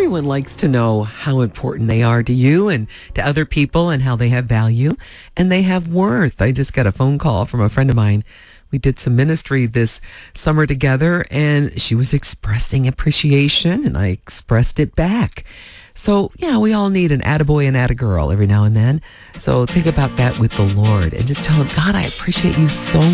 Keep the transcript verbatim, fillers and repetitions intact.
everyone likes to know how important they are to you and to other people and how they have value and they have worth. I just got a phone call from a friend of mine. We did some ministry this summer together, and she was expressing appreciation, and I expressed it back. So, yeah, we all need an attaboy and attagirl every now and then. So think about that with the Lord and just tell him, God, I appreciate you so